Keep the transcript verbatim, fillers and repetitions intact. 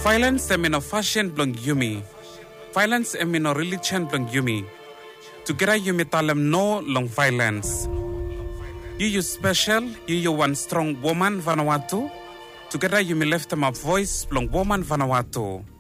Violence em no fashion blong yumi. Violence em no religion blong yumi. Together yumi talem no long violence. You you special, you you one strong woman Vanuatu. Together yumi left them a voice blong woman Vanuatu.